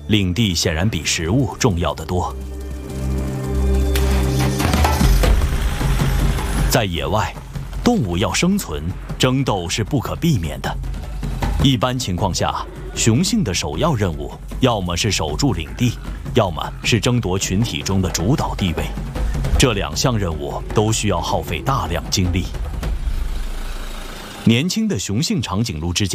领地显然比食物重要得多。在野外，动物要生存，争斗是不可避免的。一般情况下，雄性的首要任务要么是守住领地，要么是争夺群体中的主导地位。这两项任务都需要耗费大量精力。年轻的雄性长颈鹿之间